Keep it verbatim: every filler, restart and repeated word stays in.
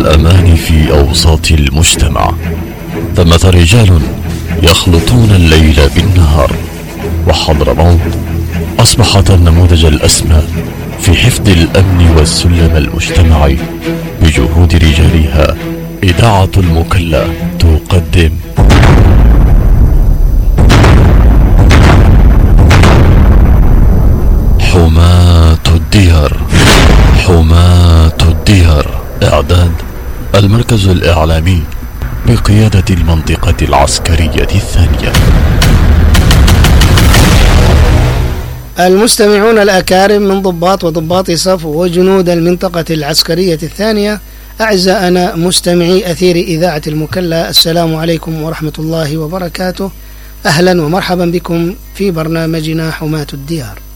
الأمان في أوساط المجتمع. ثمة رجال يخلطون الليل بالنهار، وحضرموت أصبحت النموذج الأسمى في حفظ الأمن والسلم المجتمعي. بجهود رجالها إذاعة المكلا تقدم حماة الديار. حماة الديار، إعداد المركز الإعلامي بقيادة المنطقة العسكرية الثانية. المستمعون الأكارم من ضباط وضباط صف وجنود المنطقة العسكرية الثانية، أعزائنا مستمعي أثير إذاعة المكلا، السلام عليكم ورحمة الله وبركاته. أهلا ومرحبا بكم في برنامجنا حماة الديار.